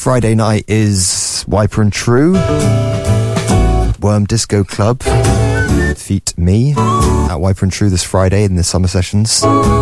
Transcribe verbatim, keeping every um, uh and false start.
Friday night is Wiper and True, Worm Disco Club, feat me, at Wiper and True this Friday in the summer sessions.